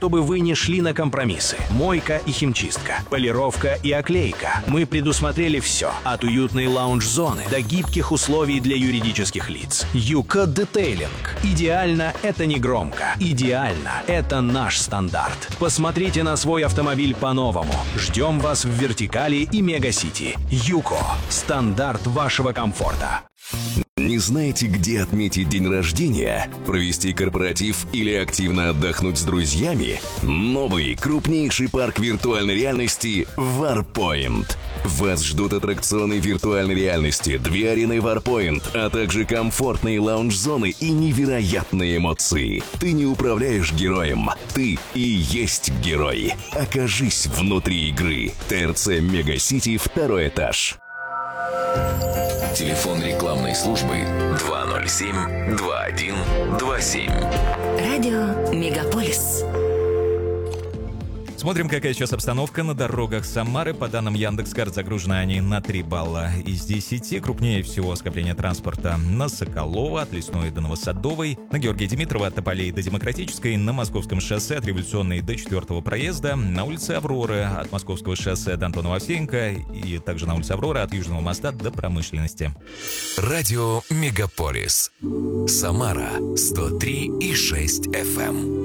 чтобы вы не шли на компромиссы. Мойка и химчистка, полировка и оклейка. Мы предусмотрели все. От уютной лаунж-зоны до гибких условий для юридических лиц. Юко Детейлинг. Идеально — это не громко. Идеально — это наш стандарт. Посмотрите на свой автомобиль по-новому. Ждем вас в Вертикали и Мегасити. Юко. Стандарт вашего комфорта. Не знаете, где отметить день рождения, провести корпоратив или активно отдохнуть с друзьями? Новый, крупнейший парк виртуальной реальности Warpoint. Вас ждут аттракционы виртуальной реальности, 2 арены Warpoint, а также комфортные лаунж-зоны и невероятные эмоции. Ты не управляешь героем, ты и есть герой. Окажись внутри игры. ТРЦ Мегасити, 2-й этаж. Телефон рекламной службы 207-2127. Радио Мегаполис. Смотрим, какая сейчас обстановка на дорогах Самары. По данным Яндекс.Карт, загружены они на 3 балла из 10. Крупнее всего скопление транспорта на Соколова, от Лесной до Новосадовой, на Георгия Димитрова от Тополей до Демократической, на Московском шоссе от Революционной до 4-го проезда, на улице Авроры от Московского шоссе до Антона Овсеенко и также на улице Авроры от Южного моста до Промышленности. Радио Мегаполис. Самара 103,6 FM.